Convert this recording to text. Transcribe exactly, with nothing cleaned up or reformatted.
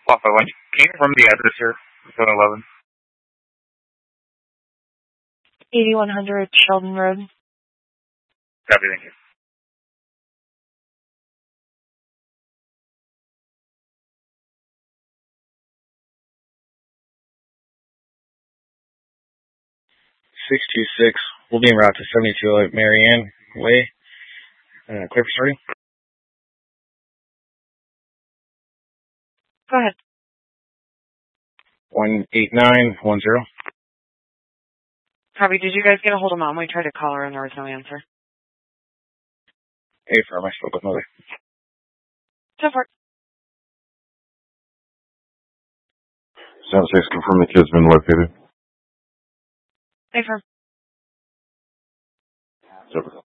Alpha one. Can you confirm the address here? seven eleven. eighty-one hundred Sheldon Road. Copy, thank you. six two six. We'll be en route to seventy-two Marianne Way. Uh, clear for starting. Go ahead. one eight nine one zero. Copy. Did you guys get a hold of Mom? We tried to call her and there was no answer. Affirm, I spoke with Mother. So far. Sound six, confirm the kid's been located. Affirm. Over.